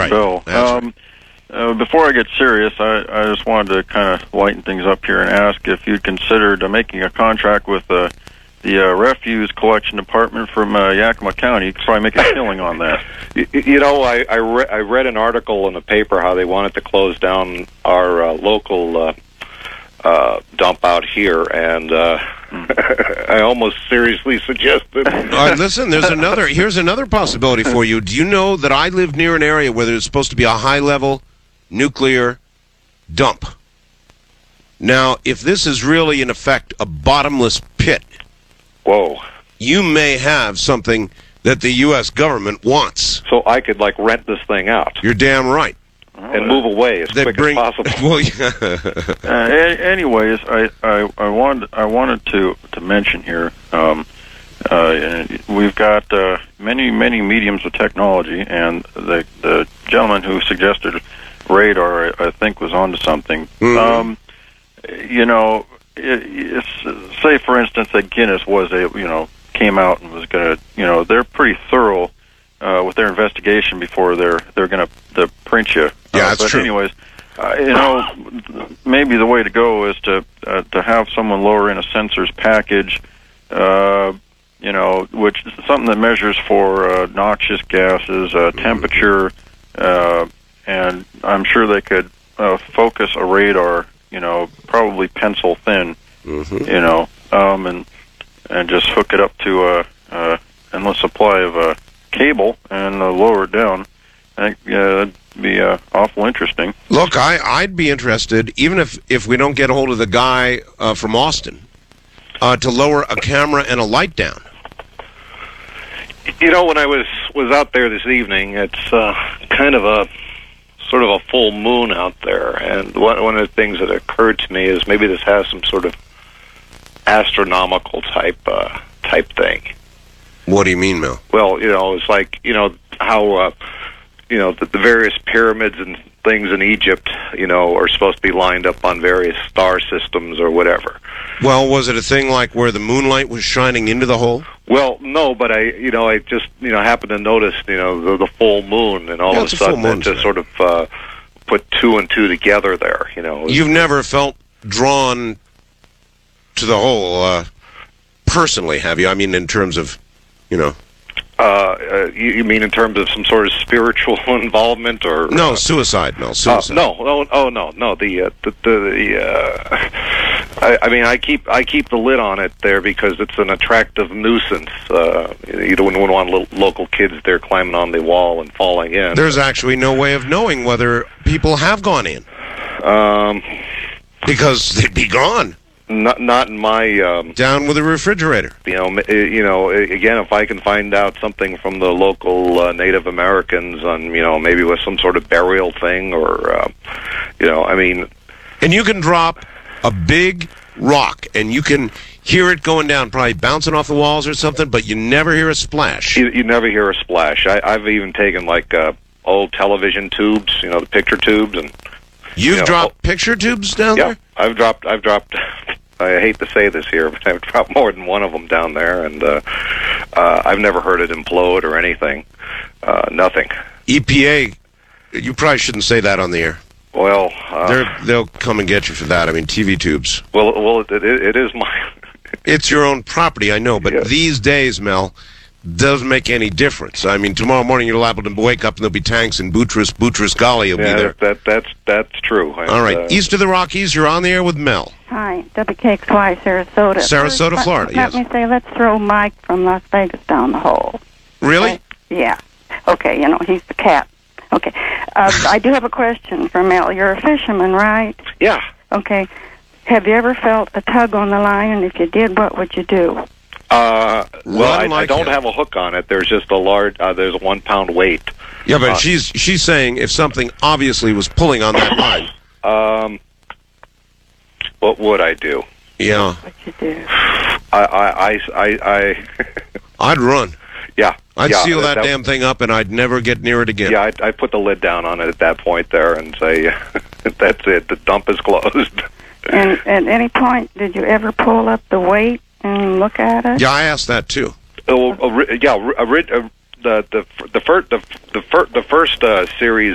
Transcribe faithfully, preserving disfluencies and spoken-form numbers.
right. Bill. That's um, uh, before I get serious, I, I just wanted to kind of lighten things up here and ask if you'd considered uh, making a contract with uh, the uh, refuse collection department from uh, Yakima County. So I make a killing on that. You, you know, I I, re- I read an article in the paper how they wanted to close down our uh, local uh, uh, dump out here, and uh, I almost seriously suggested. All right, listen, there's another. Here's another possibility for you. Do you know that I live near an area where there's supposed to be a high-level nuclear dump? Now, if this is really, in effect, a bottomless pit, Whoa. you may have something that the U S government wants. So I could, like, rent this thing out. You're damn right. And move away as They quick bring, as possible. Well, yeah. uh, a- anyways, I, I, I wanted I wanted to to mention here. Um, uh, we've got uh, many many mediums of technology, and the the gentleman who suggested radar, I, I think, was onto something. Mm-hmm. Um, you know, it, it's, say for instance that Guinness was a you know came out and was going to you know they're pretty thorough uh, with their investigation before they're they're going to print you. Yeah, uh, that's but true. anyways, uh, you know, maybe the way to go is to uh, to have someone lower in a sensors package, uh, you know, which is something that measures for uh, noxious gases, uh, temperature, uh, and I'm sure they could uh, focus a radar, you know, probably pencil thin, Mm-hmm. you know, um, and and just hook it up to a, a endless supply of uh, cable and uh, lower it down. I think uh, that'd be uh, awful interesting. Look, I, I'd be interested, even if, if we don't get a hold of the guy uh, from Austin, uh, to lower a camera and a light down. You know, when I was, was out there this evening, it's uh, kind of a sort of a full moon out there, and one, one of the things that occurred to me is maybe this has some sort of astronomical type uh, type thing. What do you mean, Mel? Well, you know, it's like, you know, how, uh, you know, the, the various pyramids and things in Egypt, you know, are supposed to be lined up on various star systems or whatever. Well, was it a thing like where the moonlight was shining into the hole? Well, no, but I, you know, I just, you know, happened to notice, you know, the, the full moon, and all Yeah, of it's a a full sudden moon it just tonight. sort of uh, put two and two together there, you know. You've never felt drawn to the hole uh, personally, have you? I mean, in terms of, you know... Uh, uh, you, you mean in terms of some sort of spiritual involvement, or No, uh, suicide, Mel, uh, suicide. no, no, oh no, no. The uh, the the, the uh, I, I mean, I keep I keep the lid on it there because it's an attractive nuisance. Uh, you don't want little local kids there climbing on the wall and falling in. There's actually no way of knowing whether people have gone in, Um, because they'd be gone. not not in my. Um, Down with a refrigerator. You know, m- you know. Again, if I can find out something from the local uh, Native Americans on, you know, maybe with some sort of burial thing, or, uh, you know, I mean, And you can drop a big rock, and you can hear it going down, probably bouncing off the walls or something, but you never hear a splash. you, you never hear a splash. I, I've even taken like uh, old television tubes, you know, the picture tubes, and You've you know, dropped picture tubes down yeah, there? I've dropped. I've dropped. I hate to say this here, but I've dropped more than one of them down there, and uh, uh, I've never heard it implode or anything. Uh, nothing. E P A, you probably shouldn't say that on the air. Well, uh, They're, they'll come and get you for that. I mean, T V tubes. well, well, it, it, it is my. It's your own property, I know, but Yeah. these days, Mel, doesn't make any difference. I mean, tomorrow morning you'll happen to wake up and there'll be tanks in Boutros, Boutros Ghali will Yeah, be there. that that's that's true. And, All right, uh, east of the Rockies, you're on the air with Mel. Hi, W K X Y, Sarasota. Sarasota, First, Florida, let, yes. Let me say, let's throw Mike from Las Vegas down the hole. Really? Yeah. Okay, you know, he's the cat. Okay. Uh, I do have a question for Mel. You're a fisherman, right? Yeah. Okay. Have you ever felt a tug on the line? And if you did, what would you do? Uh, well, I, Run like I don't hell. have a hook on it. There's just a large. Uh, there's a one pound weight. Yeah, but Uh, she's she's saying if something obviously was pulling on that line. Um, what would I do? Yeah, What you do? I I I I. I I'd run. yeah. I'd yeah, seal that, damn thing up, and I'd never get near it again. Yeah, I I put the lid down on it at that point there and say, that's it. The dump is closed. And at any point, did you ever pull up the weight and look at it? Yeah, I asked that too. Oh, uh, yeah, uh, uh, the the the first the the, fir- the first uh, series